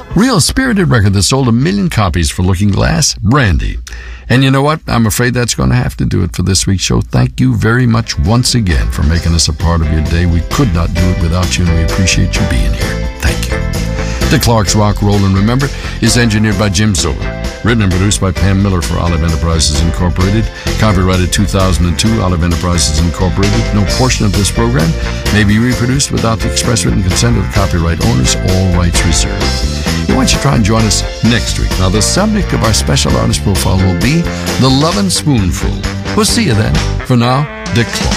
Real spirited record that sold 1 million copies for Looking Glass, Brandy. And you know what? I'm afraid that's going to have to do it for this week's show. Thank you very much once again for making us a part of your day. We could not do it without you, and we appreciate you being here. Thank you. The Clark's Rock, Roll and Remember is engineered by Jim Zoller. Written and produced by Pam Miller for Olive Enterprises Incorporated. Copyrighted 2002, Olive Enterprises Incorporated. No portion of this program may be reproduced without the express written consent of the copyright owners. All rights reserved. We want you to try and join us next week. Now, the subject of our special artist profile will be The Lovin' Spoonful. We'll see you then. For now, Dick Clark.